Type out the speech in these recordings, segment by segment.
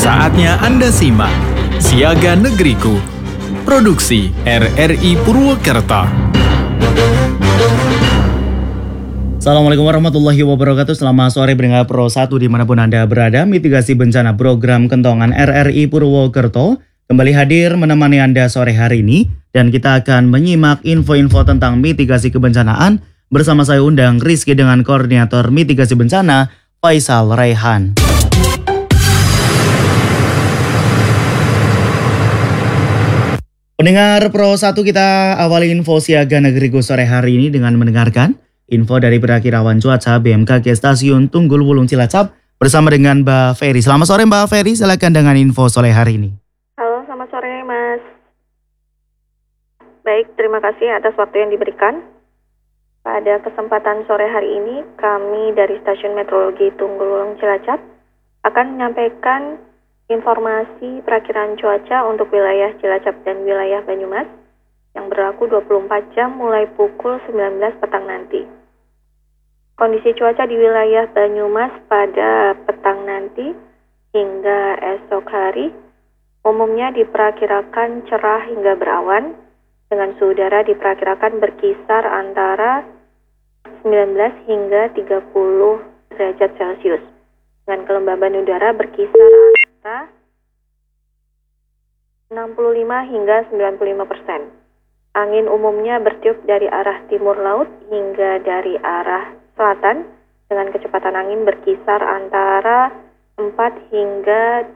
Saatnya Anda simak Siaga Negeriku, produksi RRI Purwokerto. Assalamualaikum warahmatullahi wabarakatuh. Selamat sore pendengar Pro 1 dimanapun Anda berada. Mitigasi bencana program Kentongan RRI Purwokerto kembali hadir menemani Anda sore hari ini. Dan kita akan menyimak info-info tentang mitigasi kebencanaan bersama saya undang Rizky dengan Koordinator Mitigasi Bencana Faisal Raihan. Pendengar Pro 1, kita awali info Siaga Negeriku sore hari ini dengan mendengarkan info dari perakirawan cuaca BMKG Stasiun Tunggul Wulung Cilacap bersama dengan Mbak Ferry. Selamat sore Mbak Ferry, silakan dengan info sore hari ini. Halo, selamat sore Mas. Baik, terima kasih atas waktu yang diberikan. Pada kesempatan sore hari ini, kami dari Stasiun Meteorologi Tunggul Wulung Cilacap akan menyampaikan informasi perakiraan cuaca untuk wilayah Cilacap dan wilayah Banyumas yang berlaku 24 jam mulai pukul 19 petang nanti. Kondisi cuaca di wilayah Banyumas pada petang nanti hingga esok hari umumnya diperkirakan cerah hingga berawan dengan suhu udara diperkirakan berkisar antara 19 hingga 30 derajat Celcius dengan kelembaban udara berkisar antara 65 hingga 95%. Angin umumnya bertiup dari arah timur laut hingga dari arah selatan dengan kecepatan angin berkisar antara 4 hingga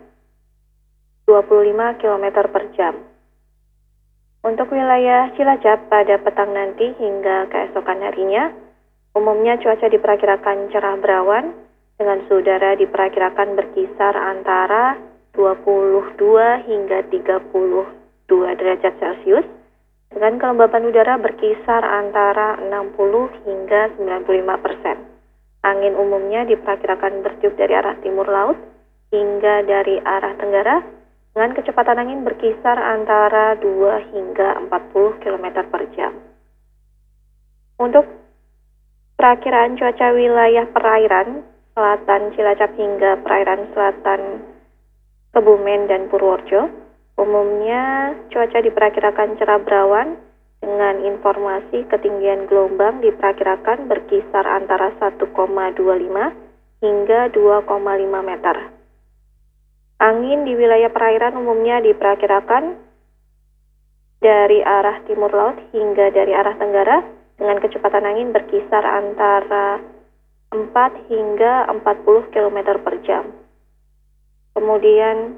25 km per jam. Untuk wilayah Cilacap pada petang nanti hingga keesokan harinya, umumnya cuaca diperkirakan cerah berawan dengan suhu udara diperkirakan berkisar antara 22 hingga 32 derajat Celcius dengan kelembaban udara berkisar antara 60 hingga 95%. Angin umumnya diperkirakan bertiup dari arah timur laut hingga dari arah tenggara dengan kecepatan angin berkisar antara 2 hingga 40 km per jam. Untuk perakiraan cuaca wilayah perairan selatan Cilacap hingga perairan selatan Kebumen dan Purworejo, umumnya cuaca diperkirakan cerah berawan dengan informasi ketinggian gelombang diperkirakan berkisar antara 1,25 hingga 2,5 meter. Angin di wilayah perairan umumnya diperkirakan dari arah timur laut hingga dari arah tenggara dengan kecepatan angin berkisar antara 4 hingga 40 km per jam. Kemudian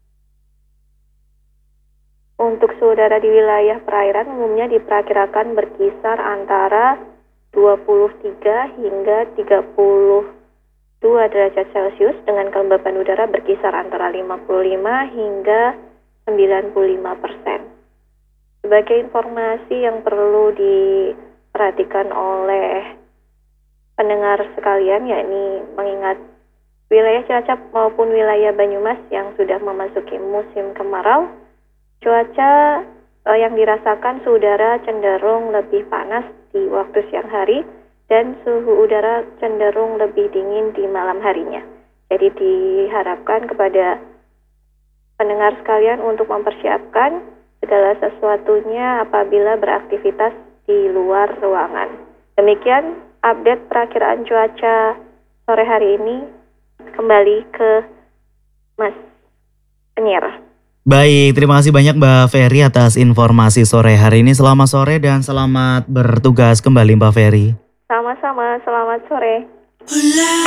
untuk suhu udara di wilayah perairan umumnya diperkirakan berkisar antara 23 hingga 32 derajat Celcius dengan kelembaban udara berkisar antara 55 hingga 95%. Sebagai informasi yang perlu diperhatikan oleh pendengar sekalian, yakni mengingat wilayah Cilacap maupun wilayah Banyumas yang sudah memasuki musim kemarau, cuaca yang dirasakan suhu udara cenderung lebih panas di waktu siang hari dan suhu udara cenderung lebih dingin di malam harinya. Jadi diharapkan kepada pendengar sekalian untuk mempersiapkan segala sesuatunya apabila beraktivitas di luar ruangan. Demikian update perakiraan cuaca sore hari ini. Kembali ke Mas penyiar. Baik, terima kasih banyak Mbak Ferry atas informasi sore hari ini. Selamat sore dan selamat bertugas kembali Mbak Ferry. Sama-sama, selamat sore.